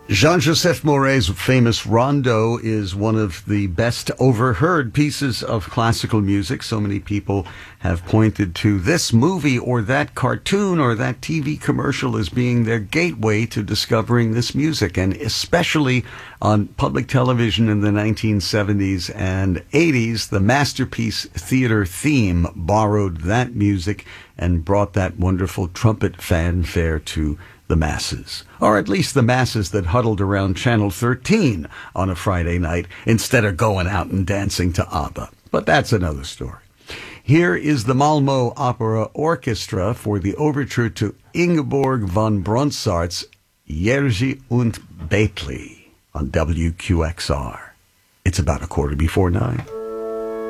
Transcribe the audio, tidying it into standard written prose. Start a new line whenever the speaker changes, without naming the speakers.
Jean-Joseph Maury's famous Rondo is one of the best overheard pieces of classical music. So many people have pointed to this movie or that cartoon or that TV commercial as being their gateway to discovering this music. And especially on public television in the 1970s and 80s, the Masterpiece Theater theme borrowed that music and brought that wonderful trumpet fanfare to the masses, or at least the masses that huddled around Channel 13 on a Friday night instead of going out and dancing to ABBA. But that's another story. Here is the Malmö Opera Orchestra for the overture to Ingeborg von Bronsart's Jerzy und Betli on WQXR. It's about 9:15.